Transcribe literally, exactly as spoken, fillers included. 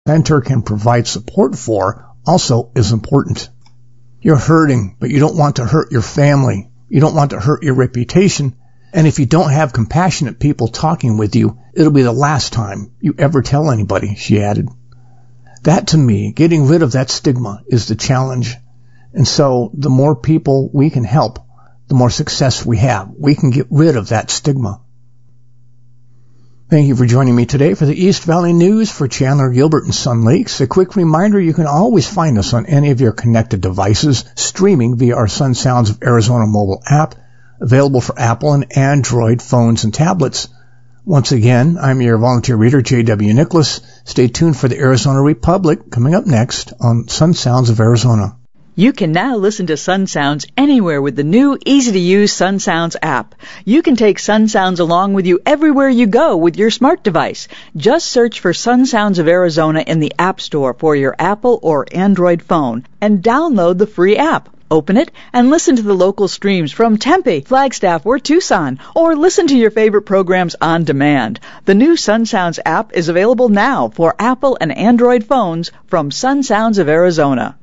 center can provide support for also is important. You're hurting, but you don't want to hurt your family. You don't want to hurt your reputation. And if you don't have compassionate people talking with you, it'll be the last time you ever tell anybody, she added. That, to me, getting rid of that stigma is the challenge. And so the more people we can help, the more success we have. We can get rid of that stigma. Thank you for joining me today for the East Valley News for Chandler, Gilbert, and Sun Lakes. A quick reminder, you can always find us on any of your connected devices, streaming via our Sun Sounds of Arizona mobile app, available for Apple and Android phones and tablets. Once again, I'm your volunteer reader, J W. Nicholas. Stay tuned for the Arizona Republic coming up next on Sun Sounds of Arizona. You can now listen to Sun Sounds anywhere with the new, easy-to-use Sun Sounds app. You can take Sun Sounds along with you everywhere you go with your smart device. Just search for Sun Sounds of Arizona in the App Store for your Apple or Android phone and download the free app. Open it and listen to the local streams from Tempe, Flagstaff, or Tucson, or listen to your favorite programs on demand. The new Sun Sounds app is available now for Apple and Android phones from Sun Sounds of Arizona.